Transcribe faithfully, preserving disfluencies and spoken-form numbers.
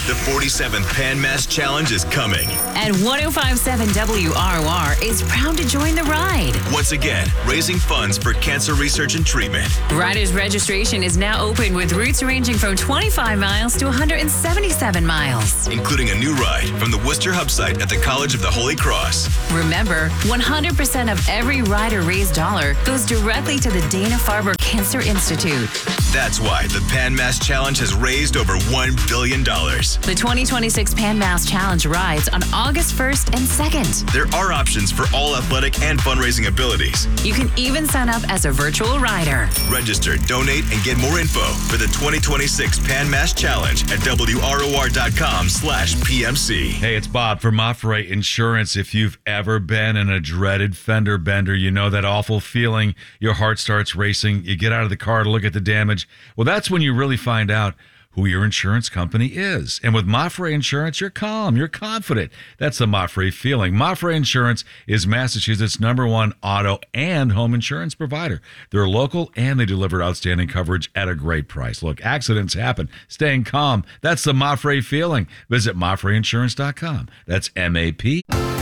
The forty-seventh Pan Mass Challenge is coming. And one oh five point seven W R O R is proud to join the ride. Once again, raising funds for cancer research and treatment. Riders registration is now open with routes ranging from twenty-five miles to one hundred seventy-seven miles. Including a new ride from the Worcester Hub site at the College of the Holy Cross. Remember, one hundred percent of every rider raised dollar goes directly to the Dana-Farber Cancer Institute. That's why the Pan Mass Challenge has raised over one billion dollars. The twenty twenty-six Pan Mass Challenge rides on August first and second. There are options for all athletic and fundraising abilities. You can even sign up as a virtual rider. Register, donate, and get more info for the twenty twenty-six Pan Mass Challenge at W R O R dot com slash P M C. Hey, it's Bob from Mafre Insurance. If you've ever been in a dreaded fender bender, you know that awful feeling. Your heart starts racing. You get out of the car to look at the damage. Well, that's when you really find out who your insurance company is. And with Mafre Insurance, you're calm, you're confident. That's the Mafre feeling. Mafre Insurance is Massachusetts' number one auto and home insurance provider. They're local and they deliver outstanding coverage at a great price. Look, accidents happen. Staying calm, that's the Mafre feeling. Visit Mafre Insurance dot com. That's M A P